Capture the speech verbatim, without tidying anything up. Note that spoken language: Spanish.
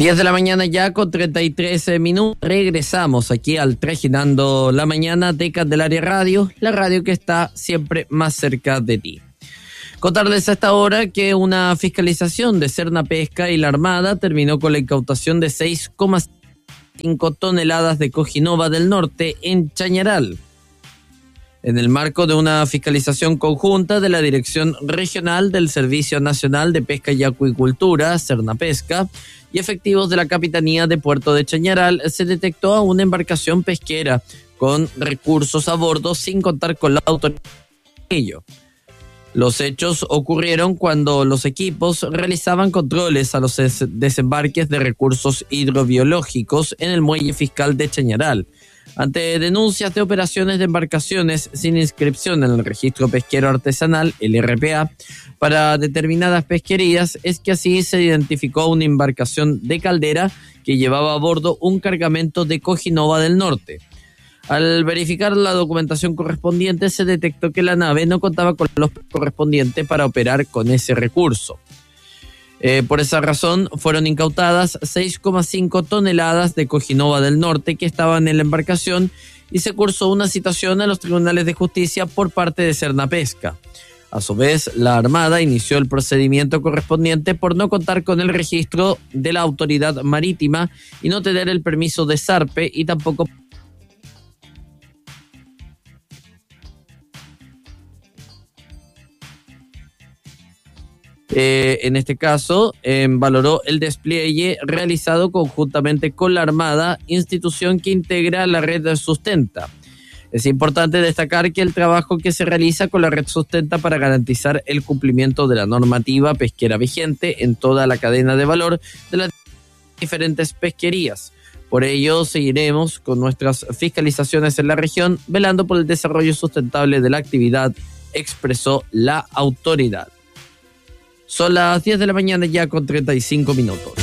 diez de la mañana ya con treinta y tres minutos. Regresamos aquí al Trajinando la Mañana de Candelaria Radio, la radio que está siempre más cerca de ti. Contarles a esta hora que una fiscalización de Serna Pesca y la Armada terminó con la incautación de seis coma cinco toneladas de cojinova del norte en Chañaral, en el marco de una fiscalización conjunta de la Dirección Regional del Servicio Nacional de Pesca y Acuicultura, Serna Pesca, y efectivos de la Capitanía de Puerto de Chañaral, se detectó a una embarcación pesquera con recursos a bordo sin contar con la autoridad de ello. Los hechos ocurrieron cuando los equipos realizaban controles a los des- desembarques de recursos hidrobiológicos en el muelle fiscal de Chañaral, ante denuncias de operaciones de embarcaciones sin inscripción en el registro pesquero artesanal, el R P A, para determinadas pesquerías. Es que así se identificó una embarcación de caldera que llevaba a bordo un cargamento de cojinova del norte. Al verificar la documentación correspondiente, se detectó que la nave no contaba con los correspondientes para operar con ese recurso. Eh, por esa razón, fueron incautadas seis coma cinco toneladas de cojinova del norte que estaban en la embarcación y se cursó una citación a los tribunales de justicia por parte de Serna Pesca. A su vez, la Armada inició el procedimiento correspondiente por no contar con el registro de la autoridad marítima y no tener el permiso de zarpe y tampoco Eh, en este caso, eh, valoró el despliegue realizado conjuntamente con la Armada, institución que integra la red Sustenta. Es importante destacar que el trabajo que se realiza con la red Sustenta para garantizar el cumplimiento de la normativa pesquera vigente en toda la cadena de valor de las diferentes pesquerías. Por ello, seguiremos con nuestras fiscalizaciones en la región, velando por el desarrollo sustentable de la actividad, expresó la autoridad. Son las diez de la mañana ya con treinta y cinco minutos.